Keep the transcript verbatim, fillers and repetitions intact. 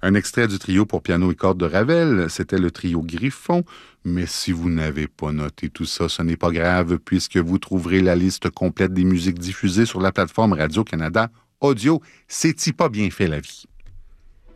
Un extrait du trio pour piano et cordes de Ravel, c'était le trio Griffon. Mais si vous n'avez pas noté tout ça, ce n'est pas grave, puisque vous trouverez la liste complète des musiques diffusées sur la plateforme Radio-Canada Audio. C'est-y pas bien fait, la vie?